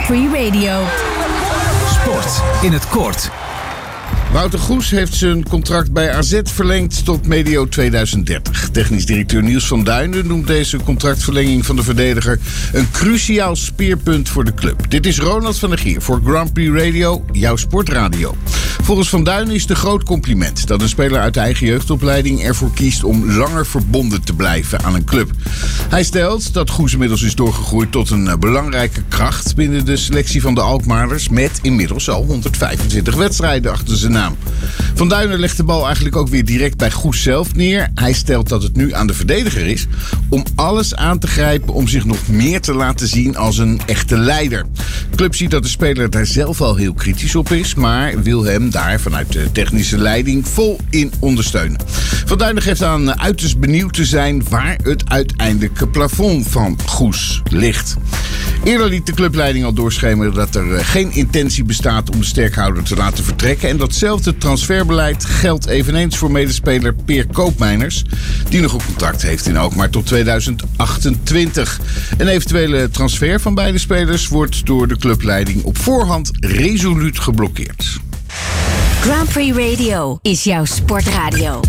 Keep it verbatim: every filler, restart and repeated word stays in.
Free Radio. Sport in het kort. Wouter Goes heeft zijn contract bij A Z verlengd tot medio tweeduizend dertig. Technisch directeur Niels van Duinen noemt deze contractverlenging van de verdediger een cruciaal speerpunt voor de club. Dit is Ronald van der Gier voor Grand Prix Radio, jouw sportradio. Volgens Van Duinen is het een groot compliment dat een speler uit de eigen jeugdopleiding ervoor kiest om langer verbonden te blijven aan een club. Hij stelt dat Goes inmiddels is doorgegroeid tot een belangrijke kracht binnen de selectie van de Alkmaarders met inmiddels al honderdvijfentwintig wedstrijden achter zijn naam. Van Duinen legt de bal eigenlijk ook weer direct bij Goes zelf neer. Hij stelt dat het nu aan de verdediger is om alles aan te grijpen om zich nog meer te laten zien als een echte leider. De club ziet dat de speler daar zelf al heel kritisch op is, maar wil hem daar vanuit de technische leiding vol in ondersteunen. Van Duinen geeft aan uiterst benieuwd te zijn waar het uiteindelijke plafond van Goes ligt. Eerder liet de clubleiding al doorschemeren dat er geen intentie bestaat om de sterkhouder te laten vertrekken. En datzelfde transferbeleid geldt eveneens voor medespeler Peer Koopmeiners, die nog een contract heeft in Alkmaar tot tweeduizend achtentwintig. Een eventuele transfer van beide spelers wordt door de clubleiding op voorhand resoluut geblokkeerd. Grand Prix Radio is jouw sportradio.